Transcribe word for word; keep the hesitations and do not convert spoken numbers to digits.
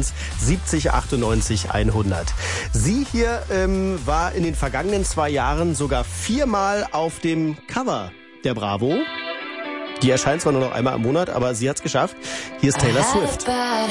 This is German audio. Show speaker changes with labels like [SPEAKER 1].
[SPEAKER 1] uns siebzig achtundneunzig hundert. Sie hier ähm, war in den vergangenen zwei Jahren sogar viermal auf dem Cover der Bravo. Die erscheint zwar nur noch einmal im Monat, aber sie hat's geschafft. Hier ist Taylor Swift.